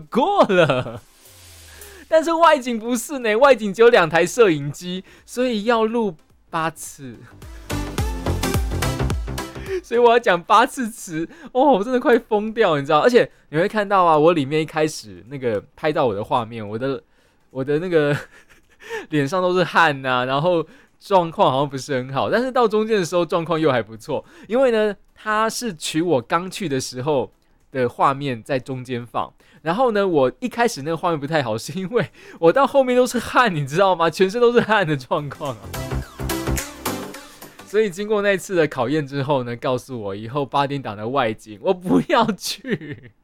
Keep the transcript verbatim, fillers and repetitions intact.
过了。但是外景不是呢，外景只有两台摄影机，所以要录八次。所以我要讲八次词哦，我真的快疯掉，你知道？而且你会看到啊，我里面一开始那个拍到我的画面，我的我的那个脸上都是汗呐、啊，然后状况好像不是很好。但是到中间的时候，状况又还不错，因为呢，它是取我刚去的时候的画面在中间放。然后呢，我一开始那个画面不太好，是因为我到后面都是汗，你知道吗？全身都是汗的状况啊。所以经过那次的考验之后呢，告诉我以后八点档的外景我不要去。